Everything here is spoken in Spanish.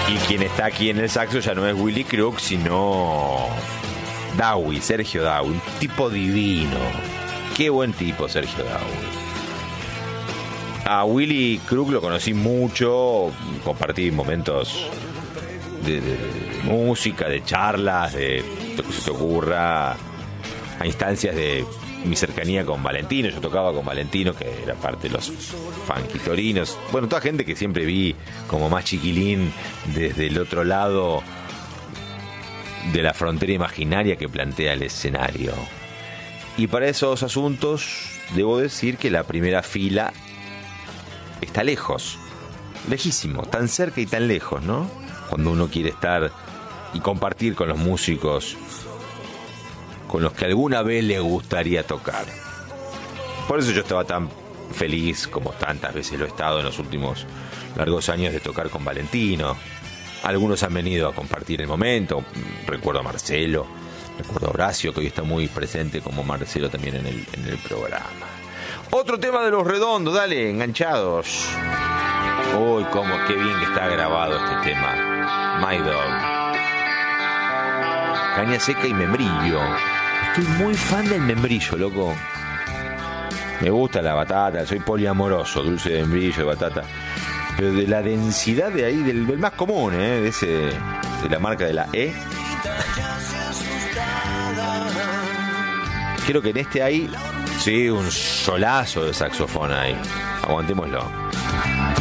Y quien está aquí en el saxo ya no es Willy Crook, sino Dawi, Sergio Dawi, un tipo divino. Qué buen tipo, Sergio Dawi. A Willy Crook lo conocí mucho, compartí momentos de música, de charlas, de lo que se te ocurra, a instancias de mi cercanía con Valentino. Yo tocaba con Valentino, que era parte de los Funky Torinos. Bueno, toda gente que siempre vi como más chiquilín desde el otro lado de la frontera imaginaria que plantea el escenario. Y para esos asuntos debo decir que la primera fila está lejos, lejísimo, tan cerca y tan lejos, ¿no? Cuando uno quiere estar y compartir con los músicos con los que alguna vez le gustaría tocar. Por eso yo estaba tan feliz, como tantas veces lo he estado en los últimos largos años, de tocar con Valentino. Algunos han venido a compartir el momento. Recuerdo a Marcelo, recuerdo a Horacio, que hoy está muy presente como Marcelo también en el programa. Otro tema de Los Redondos, dale, enganchados. Uy, qué bien que está grabado este tema. My Dog. Caña seca y membrillo. Estoy muy fan del membrillo, loco. Me gusta la batata, soy poliamoroso, dulce de membrillo, de batata. Pero de la densidad de ahí, del más común, de la marca de la E. Creo que en este hay, sí, un solazo de saxofón ahí. Aguantémoslo.